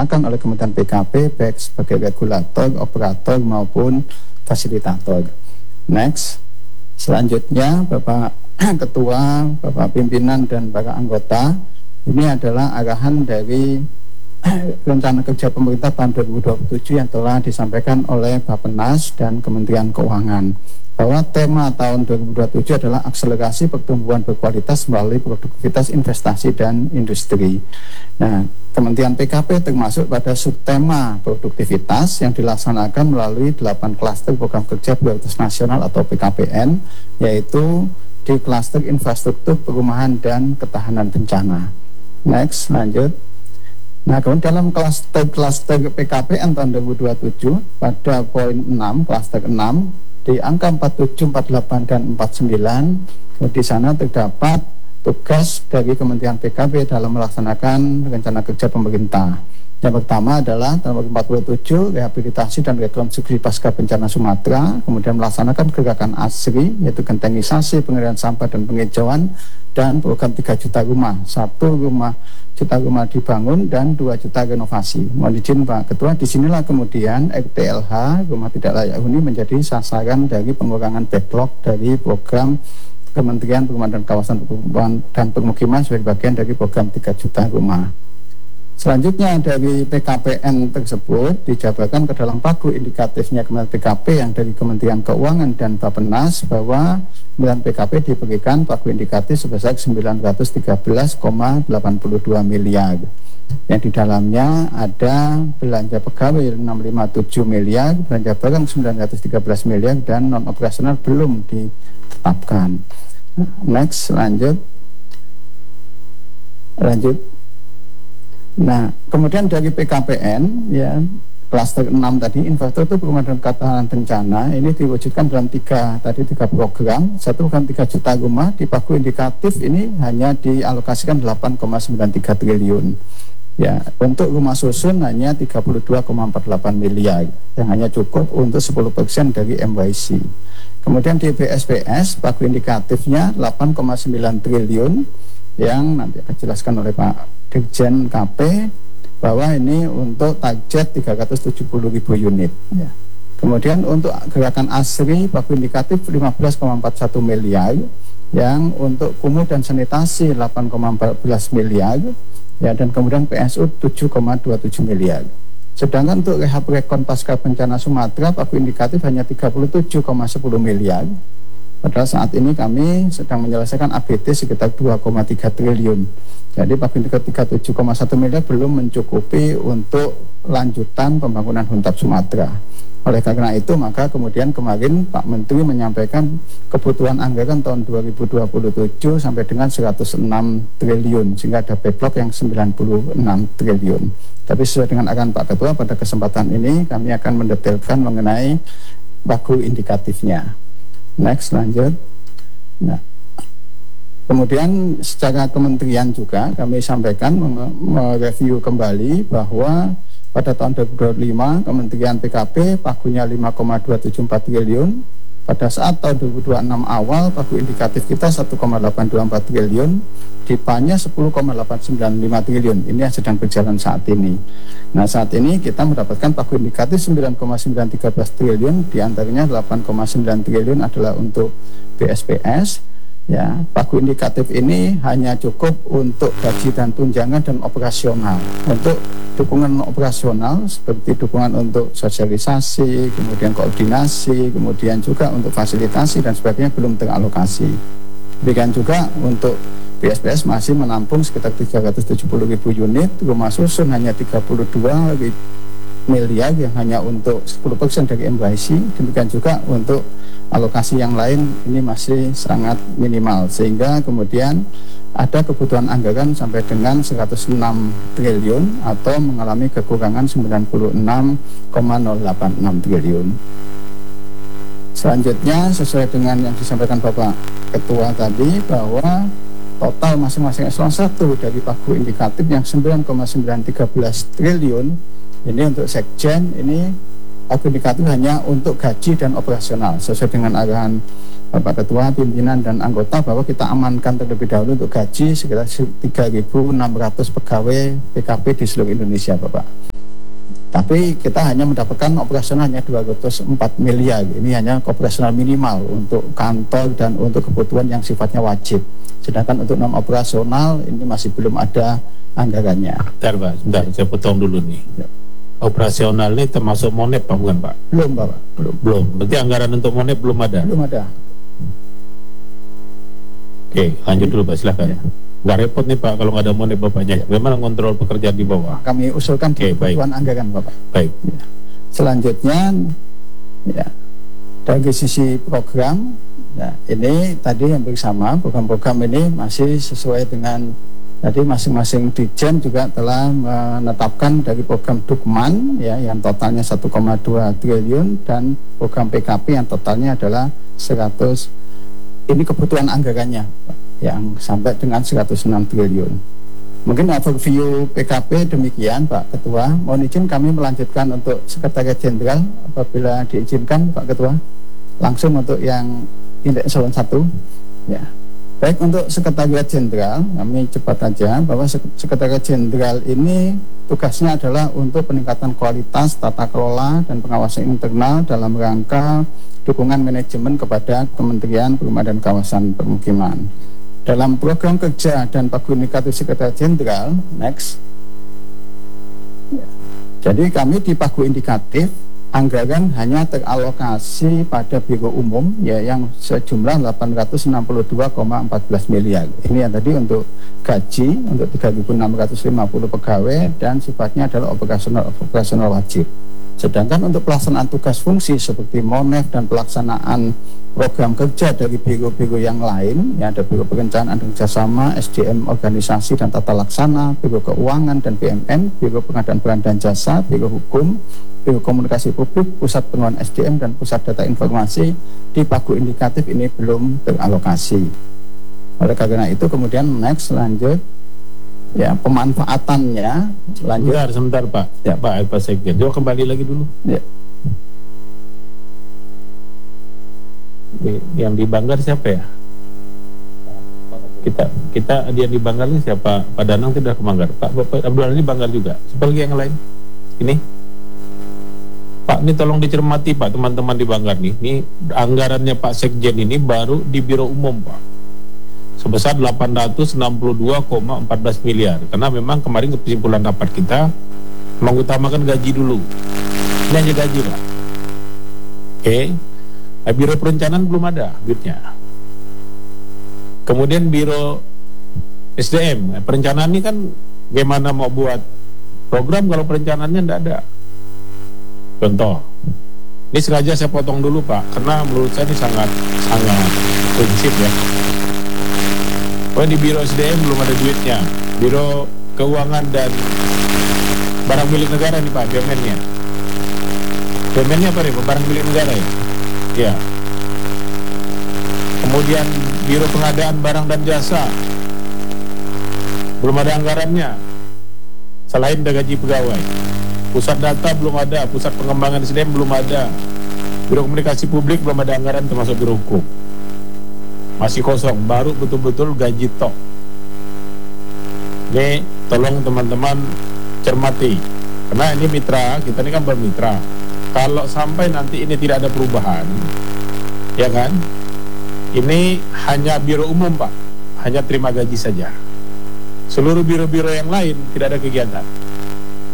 dilaksanakan oleh Kementerian PKP baik sebagai regulator, operator maupun fasilitator. Next, selanjutnya Bapak Ketua, Bapak Pimpinan dan para anggota, ini adalah arahan dari rencana kerja pemerintah tahun 2027 yang telah disampaikan oleh Bappenas dan Kementerian Keuangan, bahwa tema tahun 2027 adalah akselerasi pertumbuhan berkualitas melalui produktivitas investasi dan industri. Nah, Kementerian PKP termasuk pada subtema produktivitas yang dilaksanakan melalui 8 klaster program kerja prioritas nasional atau PKPN, yaitu di klaster infrastruktur, perumahan, dan ketahanan bencana. Next, lanjut. Nah, kemudian dalam klaster PKPN tahun 2027 pada poin 6, klaster 6 di angka 47, 48 dan 49, di sana terdapat tugas dari Kementerian PKP dalam melaksanakan rencana kerja pemerintah. Yang pertama adalah nomor 47, rehabilitasi dan rekonstruksi pasca bencana Sumatera, kemudian melaksanakan gerakan ASRI, yaitu gentengisasi, pengalihan sampah dan penghijauan, dan program 3 juta rumah, 1 juta rumah dibangun dan 2 juta renovasi. Mohon izin Pak Ketua, disinilah kemudian RTLH, rumah tidak layak huni, menjadi sasaran dari pengurangan backlog dari program Kementerian Perumahan dan Kawasan dan Permukiman sebagai bagian dari program 3 juta rumah. Selanjutnya dari PKPN tersebut dijabarkan ke dalam pagu indikatifnya Kementerian PKP yang dari Kementerian Keuangan dan Bappenas, bahwa Kementerian PKP diberikan pagu indikatif sebesar 913,82 miliar. Yang di dalamnya ada belanja pegawai 657 miliar, belanja barang 913 miliar, dan non operasional belum ditetapkan. Next, lanjut. Nah, kemudian dari PKPN, ya, klaster 6 tadi, infrastruktur perumahan dan ketahanan bencana, ini diwujudkan dalam tiga program. Satu program 3 juta rumah, di pagu indikatif ini hanya dialokasikan 8,93 triliun. Ya, untuk rumah susun hanya 32,48 miliar, yang hanya cukup untuk 10% dari MYC. Kemudian di BSPS, pagu indikatifnya 8,9 triliun, yang nanti akan dijelaskan oleh Pak Dirjen KP, bahwa ini untuk target 370.000 unit. Ya. Kemudian untuk gerakan ASRI, pagu indikatif 15,41 miliar, yang untuk kumuh dan sanitasi 8,14 miliar, ya, dan kemudian PSU 7,27 miliar. Sedangkan untuk rehab rekon pasca bencana Sumatera, pagu indikatif hanya 37,10 miliar. Padahal saat ini kami sedang menyelesaikan ABT sekitar 2,3 triliun. Jadi pagu indikatif 37,1 miliar belum mencukupi untuk lanjutan pembangunan Huntap Sumatera. Oleh karena itu, maka kemudian kemarin Pak Menteri menyampaikan kebutuhan anggaran tahun 2027 sampai dengan 106 triliun, sehingga ada backlog yang 96 triliun. Tapi sesuai dengan arahan Pak Ketua, pada kesempatan ini kami akan mendetailkan mengenai pagu indikatifnya. Next, lanjut. Nah, kemudian secara kementerian juga kami sampaikan mereview kembali bahwa pada tahun 2025 Kementerian PKP pagunya 5,274 triliun. Pada saat tahun 2026 awal pagu indikatif kita 1,824 triliun, DIPA-nya 10,895 triliun. Ini yang sedang berjalan saat ini. Nah, saat ini kita mendapatkan pagu indikatif 9,913 triliun, diantaranya 8,9 triliun adalah untuk BSPS. Ya, pagu indikatif ini hanya cukup untuk gaji dan tunjangan dan operasional. Untuk dukungan operasional seperti dukungan untuk sosialisasi, kemudian koordinasi, kemudian juga untuk fasilitasi dan sebagainya belum teralokasi. Demikian juga untuk BSPS masih menampung sekitar 370.000 unit, rumah susun hanya 32 miliar yang hanya untuk 10% dari MYC. Demikian juga untuk alokasi yang lain ini masih sangat minimal, sehingga kemudian ada kebutuhan anggaran sampai dengan 106 triliun atau mengalami kekurangan 96,086 triliun. Selanjutnya, sesuai dengan yang disampaikan Bapak Ketua tadi, bahwa total masing-masing eselon 1 dari pagu indikatif yang 9,913 triliun ini untuk sekjen, ini pagu indikatif hanya untuk gaji dan operasional sesuai dengan arahan Bapak Ketua, pimpinan dan anggota, bahwa kita amankan terlebih dahulu untuk gaji sekitar 3.600 pegawai PKP di seluruh Indonesia, Bapak. Tapi kita hanya mendapatkan operasional hanya 204 miliar. Ini hanya operasional minimal untuk kantor dan untuk kebutuhan yang sifatnya wajib. Sedangkan untuk non operasional ini masih belum ada anggarannya. Bentar Pak, sebentar saya potong dulu nih. Ya. Operasional ini termasuk Monep Pak, bukan Pak? Belum Pak, belum. Berarti anggaran untuk Monep belum ada? Belum ada. Oke, lanjut dulu Pak, silahkan. Ya. Nggak repot nih Pak kalau nggak ada Monep Bapaknya. Ya. Bagaimana kontrol pekerjaan di bawah? Kami usulkan di kebutuhan anggaran Bapak. Baik. Ya. Selanjutnya, ya, dari sisi program, ya, ini tadi yang bersama program-program ini masih sesuai dengan tadi masing-masing Ditjen juga telah menetapkan dari program Dukman ya yang totalnya 1,2 triliun dan program PKP yang totalnya adalah 100. Ini kebutuhan anggarannya yang sampai dengan 106 triliun. Mungkin overview PKP demikian Pak Ketua. Mohon izin kami melanjutkan untuk Sekretariat Jenderal apabila diizinkan Pak Ketua. Langsung untuk yang indeks eselon 1 ya. Baik, untuk Sekretariat Jenderal, kami cepat saja bahwa Sekretariat Jenderal ini tugasnya adalah untuk peningkatan kualitas tata kelola dan pengawasan internal dalam rangka dukungan manajemen kepada Kementerian Perumahan dan Kawasan Permukiman. Dalam program kerja dan pagu indikatif Sekretariat Jenderal, next. Jadi kami di pagu indikatif anggaran hanya teralokasi pada Biro Umum ya yang sejumlah 862,14 miliar. Ini yang tadi untuk gaji untuk 3.650 pegawai dan sifatnya adalah operasional wajib. Sedangkan untuk pelaksanaan tugas fungsi seperti Monef dan pelaksanaan program kerja dari biro-biro yang lain, ya ada Biro Perencanaan dan Kerjasama, SDM Organisasi dan Tata Laksana, Biro Keuangan dan BMN, Biro Pengadaan Barang dan Jasa, Biro Hukum, Biro Komunikasi Publik, Pusat Pengelolaan SDM dan Pusat Data Informasi di pagu indikatif ini belum teralokasi. Oleh karena itu kemudian next lanjut ya pemanfaatannya lanjut. Sebentar Pak. Ya Pak Sekjen. Coba kembali lagi dulu. Ya. Yang di Banggar siapa ya? Kita dia di Banggar ini siapa? Pak Danang tidak ke Banggar. Pak Abdul ini Banggar juga. Seperti yang lain. Ini Pak, ini tolong dicermati Pak teman-teman di Banggar nih. Ini anggarannya Pak Sekjen ini baru di Biro Umum Pak. Sebesar 862,14 miliar. Karena memang kemarin kesimpulan rapat kita mengutamakan gaji dulu. Ini hanya gaji Pak. Oke. Biro Perencanaan belum ada duitnya. Kemudian Biro SDM, perencanaan ini kan gimana mau buat program kalau perencanaannya tidak ada. Contoh, ini sengaja saya potong dulu Pak, karena menurut saya ini sangat prinsip ya. Pokoknya di Biro SDM belum ada duitnya. Biro Keuangan dan Barang Milik Negara nih Pak, BMN-nya. BMN-nya apa nih? Barang Milik Negara ya? Ya. Kemudian Biro Pengadaan Barang dan Jasa belum ada anggarannya selain gaji pegawai. Pusat Data belum ada, Pusat Pengembangan SDM belum ada, Biro Komunikasi Publik belum ada anggaran termasuk Biro Hukum. Masih kosong, baru betul-betul gaji tok. Ini tolong teman-teman cermati, karena ini mitra, kita ini kan bermitra. Kalau sampai nanti ini tidak ada perubahan, ya kan, ini hanya Biro Umum Pak, hanya terima gaji saja. Seluruh biro-biro yang lain tidak ada kegiatan.